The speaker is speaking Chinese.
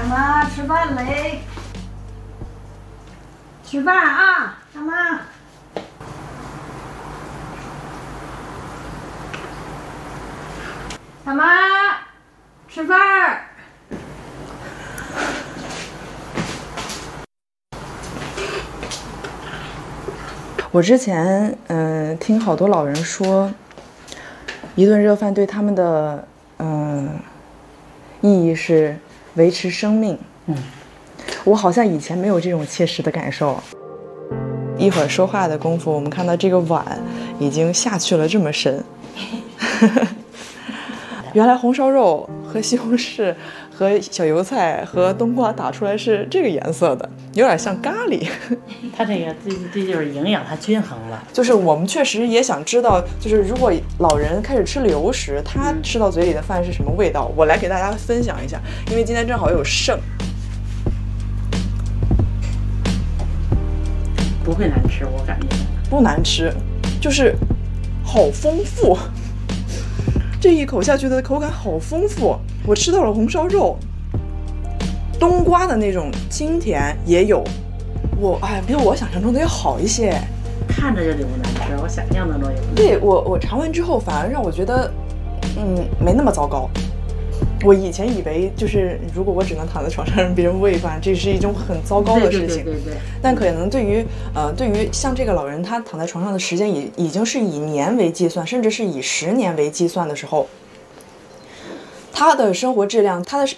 妈吃饭嘞！吃饭啊，大妈。大妈，吃饭。 我之前听好多老人说，一顿热饭对他们的意义是维持生命。我好像以前没有这种切实的感受。一会儿说话的功夫，我们看到这个碗已经下去了这么深。原来红烧肉和西红柿和小油菜和冬瓜打出来是这个颜色的，有点像咖喱。 它这就是营养，它均衡了。 就是我们确实也想知道，就是如果老人开始吃流食，他吃到嘴里的饭是什么味道？我来给大家分享一下，因为今天正好有剩。 不会难吃，我感觉不难吃，就是好丰富。这一口下去的口感好丰富，我吃到了红烧肉，冬瓜的那种清甜也有，比我想象中的要好一些。 看着就挺不难吃，我想象当中也不难吃。 对，我尝完之后反而让我觉得，没那么糟糕。我以前以为就是如果我只能躺在床上让别人喂饭，这是一种很糟糕的事情。 对。 但可能对于像这个老人，他躺在床上的时间已经是以年为计算，甚至是以10年为计算的时候，他的生活质量，他的